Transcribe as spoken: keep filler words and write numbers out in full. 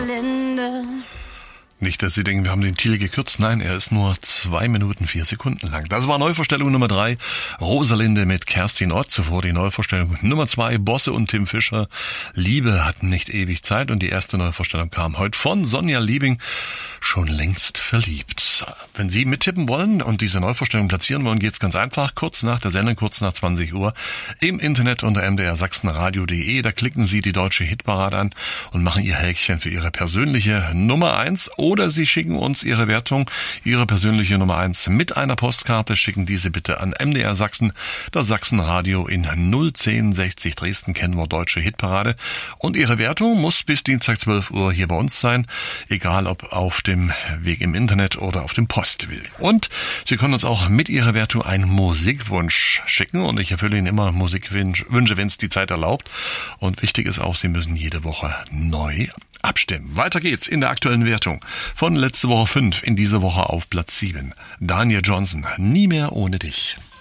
Rosalinde. Nicht, dass Sie denken, wir haben den Titel gekürzt. Nein, er ist nur zwei Minuten, vier Sekunden lang. Das war Neuvorstellung Nummer drei, Rosalinde mit Kerstin Ott. Zuvor die Neuvorstellung Nummer zwei, Bosse und Tim Fischer. Liebe hat nicht ewig Zeit. Und die erste Neuvorstellung kam heute von Sonja Liebing, schon längst verliebt. Wenn Sie mittippen wollen und diese Neuvorstellung platzieren wollen, geht's ganz einfach. Kurz nach der Sendung, kurz nach zwanzig Uhr, im Internet unter m d r sachsenradio punkt d e. Da klicken Sie die deutsche Hitparade an und machen Ihr Häkchen für Ihre persönliche Nummer eins. Oder Sie schicken uns Ihre Wertung, Ihre persönliche Nummer eins mit einer Postkarte. Schicken diese bitte an M D R Sachsen, das Sachsenradio in null zehn sechzig Dresden, kennen wir Deutsche Hitparade. Und Ihre Wertung muss bis Dienstag zwölf Uhr hier bei uns sein, egal ob auf dem Weg im Internet oder auf dem Postweg. Und Sie können uns auch mit Ihrer Wertung einen Musikwunsch schicken und ich erfülle Ihnen immer Musikwünsche, wenn es die Zeit erlaubt. Und wichtig ist auch, Sie müssen jede Woche neu abstimmen. Weiter geht's in der aktuellen Wertung. Von letzte Woche fünf, in dieser Woche auf Platz sieben. Daniel Johnson, Nie mehr ohne dich.